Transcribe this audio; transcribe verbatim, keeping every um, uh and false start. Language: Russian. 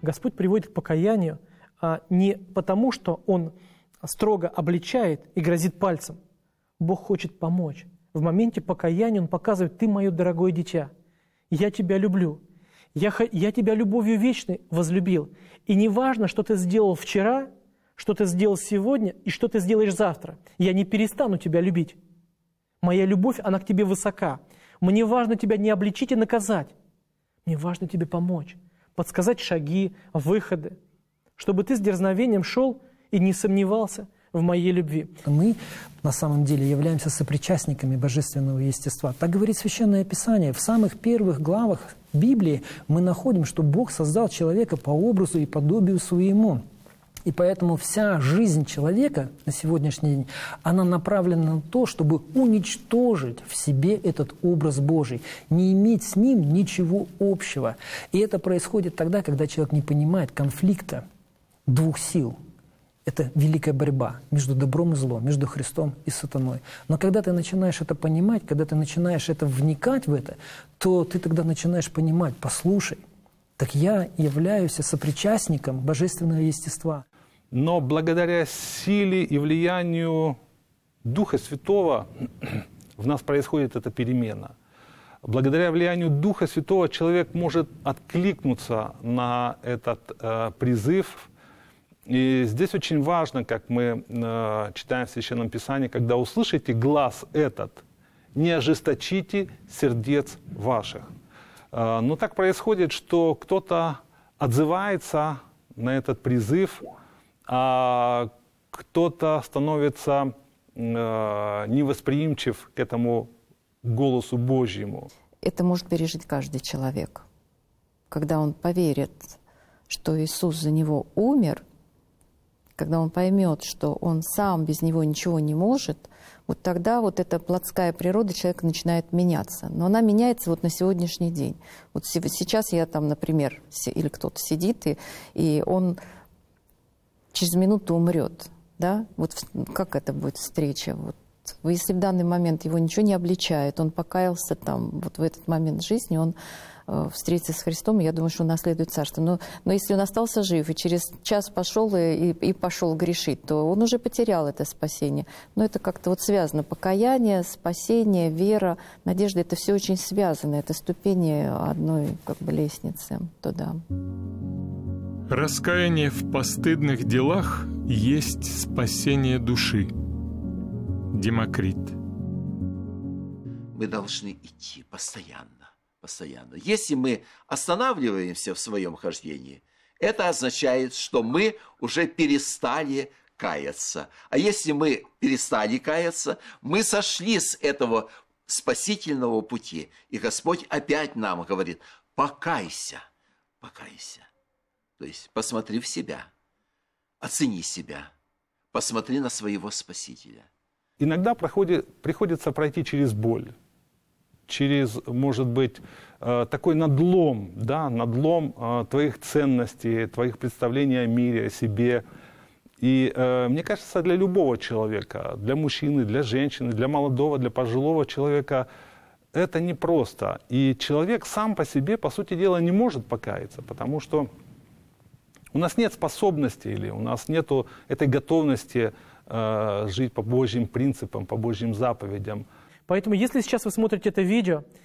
Господь приводит к покаянию а, не потому, что Он строго обличает и грозит пальцем. Бог хочет помочь. В моменте покаяния Он показывает: ты мое дорогое дитя, я тебя люблю, я, я тебя любовью вечной возлюбил. И не важно, что ты сделал вчера, что ты сделал сегодня и что ты сделаешь завтра. Я не перестану тебя любить. Моя любовь, она к тебе высока. Мне важно тебя не обличить и наказать. Мне важно тебе помочь, подсказать шаги, выходы, чтобы ты с дерзновением шел и не сомневался в моей любви. Мы на самом деле являемся сопричастниками божественного естества. Так говорит Священное Писание. В самых первых главах Библии мы находим, что Бог создал человека по образу и подобию своему. И поэтому вся жизнь человека на сегодняшний день, она направлена на то, чтобы уничтожить в себе этот образ Божий, не иметь с ним ничего общего. И это происходит тогда, когда человек не понимает конфликта двух сил. Это великая борьба между добром и злом, между Христом и сатаной. Но когда ты начинаешь это понимать, когда ты начинаешь это вникать в это, то ты тогда начинаешь понимать: послушай, так я являюсь сопричастником божественного естества. Но благодаря силе и влиянию Духа Святого в нас происходит эта перемена. Благодаря влиянию Духа Святого человек может откликнуться на этот э, призыв. И здесь очень важно, как мы э, читаем в Священном Писании: когда услышите глас этот, не ожесточите сердец ваших. Э, но так происходит, что кто-то отзывается на этот призыв, а кто-то становится э, невосприимчив к этому голосу Божьему. Это может пережить каждый человек. Когда он поверит, что Иисус за него умер, когда он поймет, что он сам без него ничего не может, вот тогда вот эта плотская природа человека начинает меняться. Но она меняется вот на сегодняшний день. Вот сейчас я там, например, или кто-то сидит, и, и он через минуту умрет. Да? Вот как это будет встреча? Вот, если в данный момент его ничего не обличает, он покаялся там, вот в этот момент жизни, он э, встретится с Христом, и я думаю, что он наследует царство. Но, но если он остался жив и через час пошел и, и, и пошел грешить, то он уже потерял это спасение. Но это как-то вот связано. Покаяние, спасение, вера, надежда — это все очень связано. Это ступени одной как бы лестницы туда. Раскаяние в постыдных делах есть спасение души. Демокрит. Мы должны идти постоянно, постоянно. Если мы останавливаемся в своем хождении, это означает, что мы уже перестали каяться. А если мы перестали каяться, мы сошли с этого спасительного пути. И Господь опять нам говорит: покайся, покайся. То есть посмотри в себя, оцени себя, посмотри на своего Спасителя. Иногда проходит, приходится пройти через боль, через, может быть, такой надлом, да, надлом твоих ценностей, твоих представлений о мире, о себе. И мне кажется, для любого человека, для мужчины, для женщины, для молодого, для пожилого человека это непросто. И человек сам по себе, по сути дела, не может покаяться, потому что у нас нет способности или у нас нет этой готовности э, жить по Божьим принципам, по Божьим заповедям. Поэтому, если сейчас вы смотрите это видео,